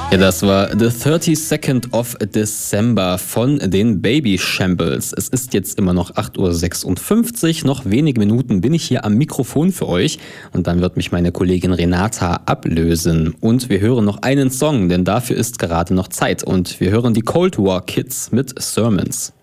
Ja, das war The 32nd of December von den Baby Shambles. Es ist jetzt immer noch 8:56 Uhr. Noch wenige Minuten bin ich hier am Mikrofon für euch und dann wird mich meine Kollegin Renata ablösen. Und wir hören noch einen Song, denn dafür ist gerade noch Zeit. Und wir hören die Cold War Kids mit Sermons.